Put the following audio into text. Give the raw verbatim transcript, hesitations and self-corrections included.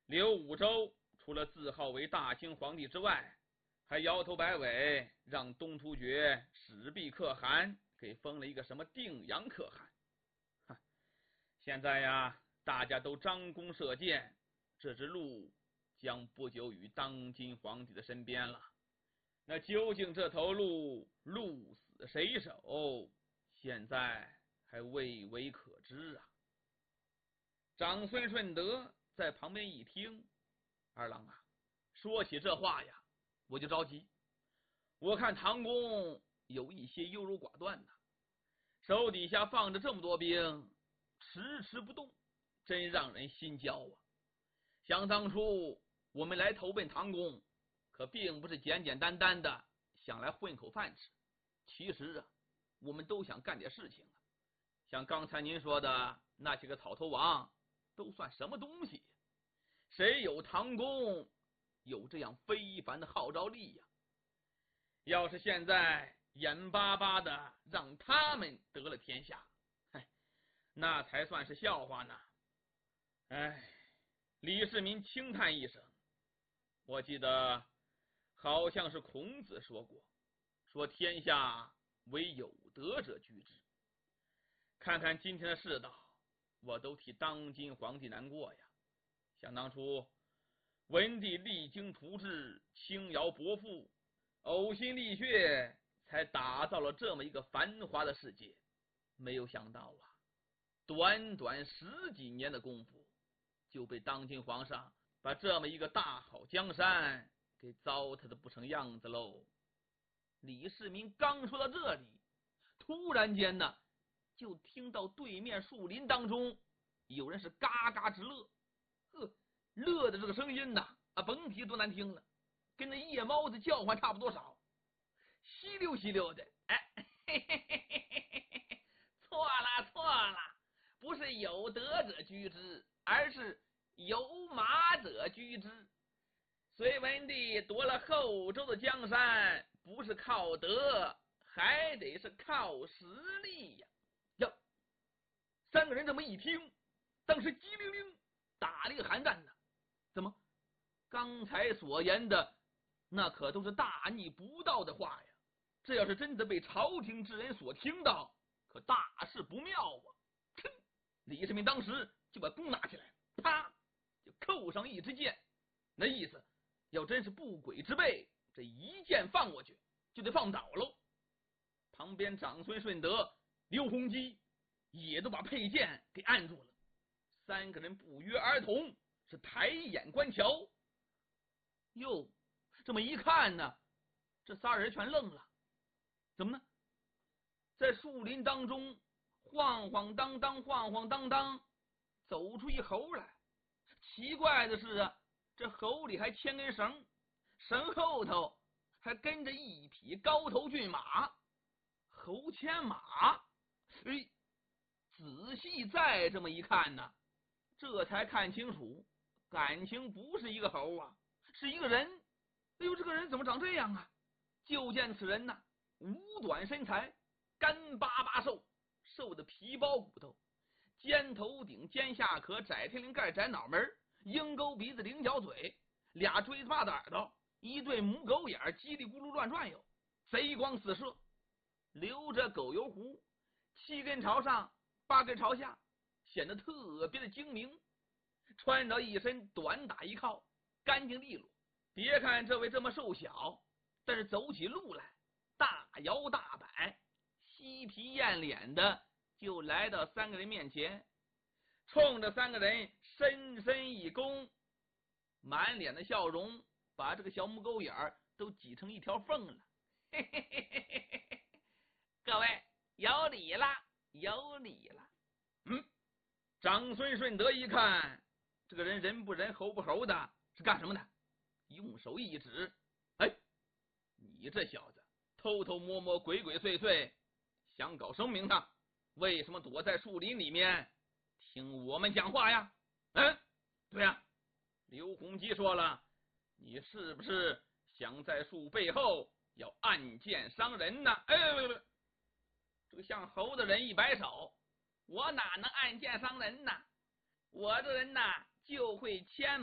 刘武周除了自号为大清皇帝之外，还摇头摆尾，让东突厥始毕可汗给封了一个什么定阳可汗。哈，现在呀，大家都张弓射箭，这只鹿将不久于当今皇帝的身边了。那究竟这头鹿鹿死谁手，现在还未为可知啊。长孙顺德在旁边一听，二郎啊，说起这话呀，我就着急。我看唐公有一些优柔寡断呐、啊，手底下放着这么多兵，迟迟不动，真让人心焦啊。想当初我们来投奔唐公，可并不是简简单单的想来混口饭吃，其实啊，我们都想干点事情啊。像刚才您说的那些个草头王，都算什么东西？谁有唐公有这样非凡的号召力呀、啊？要是现在眼巴巴的让他们得了天下，嗨，那才算是笑话呢。哎，李世民轻叹一声，我记得好像是孔子说过，说天下唯有德者居之。看看今天的世道，我都替当今皇帝难过呀。想当初文帝励精图治，轻徭薄赋，呕心沥血，才打造了这么一个繁华的世界。没有想到啊，短短十几年的功夫，就被当今皇上把这么一个大好江山给糟蹋的不成样子喽。李世民刚说到这里，突然间呢，就听到对面树林当中有人是嘎嘎直乐，呵，乐的这个声音呐，啊，甭提多难听了，跟那夜猫子叫唤差不多少，稀溜稀溜的。哎，嘿嘿嘿嘿嘿嘿，错了错了，不是有德者居之，而是有马者居之。隋文帝夺了后周的江山，不是靠德，还得是靠实力呀！呀，三个人这么一听，当时机灵灵打了一个寒战呢。怎么？刚才所言的那可都是大逆不道的话呀！这要是真的被朝廷之人所听到，可大事不妙啊！哼！李世民当时就把弓拿起来，啪就扣上一支箭，那意思要真是不轨之辈，这一箭放过去就得放倒喽。旁边长孙顺德、刘洪基也都把佩剑给按住了，三个人不约而同是抬眼观瞧。哟，这么一看呢，这仨人全愣了。怎么呢？在树林当中晃晃荡荡晃晃荡荡走出一猴来。奇怪的是啊，这猴里还牵根绳，绳后头还跟着一匹高头骏马。猴牵马，哎，仔细再这么一看呢，这才看清楚，感情不是一个猴啊，是一个人。哎呦，这个人怎么长这样啊？就见此人呐，五短身材，干巴巴瘦，瘦的皮包骨头，尖头顶尖下颏，窄天灵盖，窄脑门，鹰钩鼻子，菱角嘴，俩锥子把子耳朵，一对母狗眼，叽里咕噜乱转悠，贼光四射，留着狗油胡，七根朝上，八根朝下，显得特别的精明。穿着一身短打衣靠，干净利落。别看这位这么瘦小，但是走起路来大摇大摆，嬉皮艳脸的就来到三个人面前，冲着三个人深深一躬，满脸的笑容把这个小母狗眼都挤成一条缝了。嘿嘿嘿嘿嘿嘿，各位有礼了，有礼了。嗯，长孙顺德一看这个人人不人猴不猴的，是干什么的？用手一指，哎，你这小子偷偷摸摸鬼鬼祟祟，想搞生名堂，为什么躲在树林里面听我们讲话呀？嗯，对呀，刘洪基说了，你是不是想在树背后要暗箭伤人呢？哎，这个像猴的人一摆手，我哪能暗箭伤人呢？我这人呐就会牵